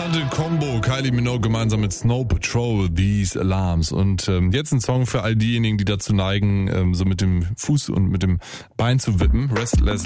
interessante Combo. Kylie Minogue gemeinsam mit Snow Patrol, These Alarms. Und jetzt ein Song für all diejenigen, die dazu neigen, so mit dem Fuß und mit dem Bein zu wippen. Restless